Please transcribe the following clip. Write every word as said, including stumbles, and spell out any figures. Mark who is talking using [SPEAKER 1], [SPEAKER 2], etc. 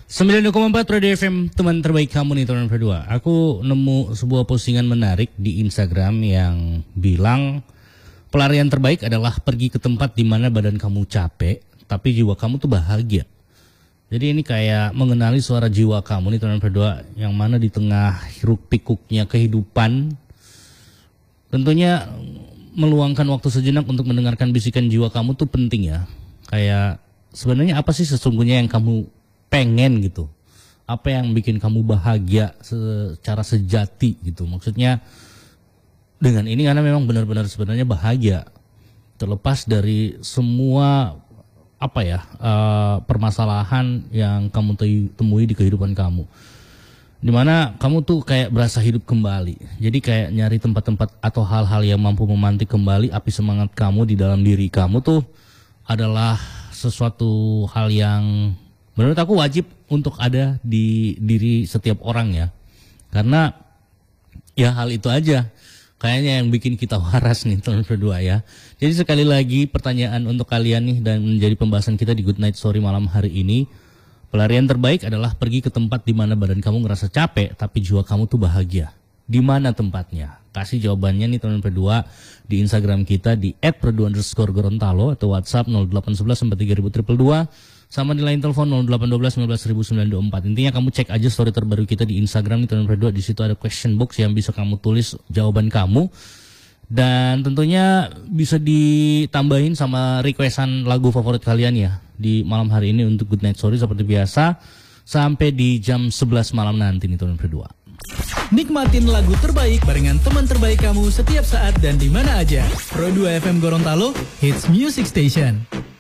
[SPEAKER 1] sembilan koma empat Radio F M, teman terbaik kamu nih teman berdua. Aku nemu sebuah postingan menarik di Instagram yang bilang pelarian terbaik adalah pergi ke tempat di mana badan kamu capek, tapi jiwa kamu tuh bahagia. Jadi ini kayak mengenali suara jiwa kamu nih teman berdua, yang mana di tengah hiruk pikuknya kehidupan, tentunya meluangkan waktu sejenak untuk mendengarkan bisikan jiwa kamu tuh penting ya. Kayak sebenarnya apa sih sesungguhnya yang kamu pengen gitu, apa yang bikin kamu bahagia secara sejati gitu. Maksudnya dengan ini karena memang benar-benar sebenarnya bahagia, terlepas dari semua apa ya uh, permasalahan yang kamu temui di kehidupan kamu, dimana kamu tuh kayak berasa hidup kembali. Jadi kayak nyari tempat-tempat atau hal-hal yang mampu memantik kembali api semangat kamu di dalam diri kamu tuh adalah sesuatu hal yang menurut aku wajib untuk ada di diri setiap orang ya. Karena ya hal itu aja kayaknya yang bikin kita waras nih teman berdua ya. Jadi sekali lagi pertanyaan untuk kalian nih dan menjadi pembahasan kita di Good Night Story malam hari ini. Pelarian terbaik adalah pergi ke tempat di mana badan kamu ngerasa capek tapi jiwa kamu tuh bahagia. Di mana tempatnya? Kasih jawabannya nih teman berdua di Instagram kita di et perdu underscore gorontalo atau WhatsApp nol delapan satu satu empat tiga dua dua dua. Sama di line telepon nol delapan satu dua sembilan satu sembilan dua empat. Intinya kamu cek aja story terbaru kita di Instagram nih teman berdua. Di situ ada question box yang bisa kamu tulis jawaban kamu. Dan tentunya bisa ditambahin sama requestan lagu favorit kalian ya di malam hari ini untuk Good Night Story seperti biasa sampai di jam sebelas malam nanti nih teman berdua.
[SPEAKER 2] Nikmatin lagu terbaik barengan teman terbaik kamu setiap saat dan di mana aja. Pro dua F M Gorontalo, Hits Music Station.